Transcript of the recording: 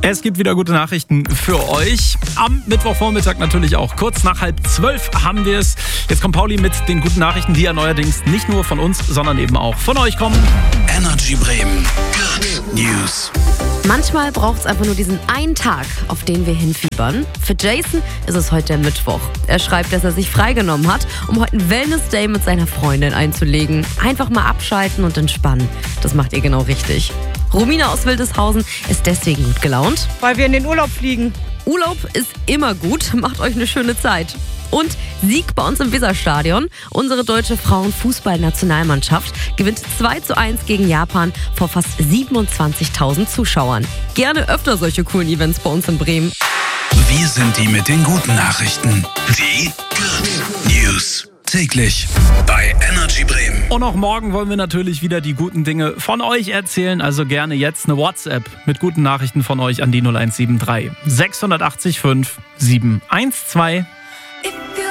Es gibt wieder gute Nachrichten für euch. Am Mittwochvormittag natürlich auch. Kurz nach 11:30 haben wir es. Jetzt kommt Pauli mit den guten Nachrichten, die ja neuerdings nicht nur von uns, sondern eben auch von euch kommen. Energy Bremen. Good News. Manchmal braucht es einfach nur diesen einen Tag, auf den wir hinfiebern. Für Jason ist es heute der Mittwoch. Er schreibt, dass er sich freigenommen hat, um heute einen Wellness-Day mit seiner Freundin einzulegen. Einfach mal abschalten und entspannen. Das macht ihr genau richtig. Romina aus Wildeshausen ist deswegen gut gelaunt. Weil wir in den Urlaub fliegen. Urlaub ist immer gut. Macht euch eine schöne Zeit. Und Sieg bei uns im Weserstadion. Unsere deutsche Frauenfußballnationalmannschaft gewinnt 2:1 gegen Japan vor fast 27.000 Zuschauern. Gerne öfter solche coolen Events bei uns in Bremen. Wir sind die mit den guten Nachrichten. Die Good News. Täglich bei Energy Bremen. Und auch morgen wollen wir natürlich wieder die guten Dinge von euch erzählen. Also gerne jetzt eine WhatsApp mit guten Nachrichten von euch an die 0173 680 5 712.